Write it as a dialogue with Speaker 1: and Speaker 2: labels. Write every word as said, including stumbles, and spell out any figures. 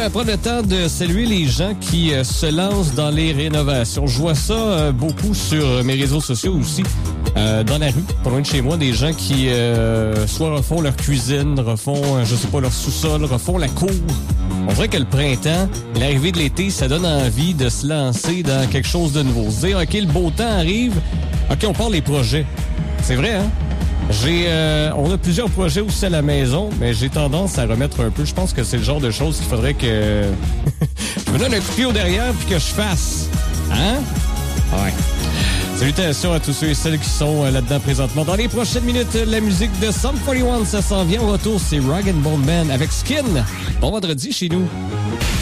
Speaker 1: à prendre le temps de saluer les gens qui euh, se lancent dans les rénovations. Je vois ça euh, beaucoup sur mes réseaux sociaux aussi. Euh, dans la rue, pas loin de chez moi, des gens qui euh, soit refont leur cuisine, refont, euh, je sais pas, leur sous-sol, refont la cour. On dirait que le printemps, l'arrivée de l'été, ça donne envie de se lancer dans quelque chose de nouveau. Se dire, OK, le beau temps arrive, OK, on parle des projets. C'est vrai, hein? J'ai, euh, on a plusieurs projets aussi à la maison, mais j'ai tendance à remettre un peu. Je pense que c'est le genre de choses qu'il faudrait que je me donne un coup de pied au derrière puis que je fasse. Hein? Ouais. Salutations à tous ceux et celles qui sont là-dedans présentement. Dans les prochaines minutes, la musique de Sum forty-one, ça s'en vient. Au retour, c'est Rag and Bone Man avec Skin. Bon vendredi chez nous.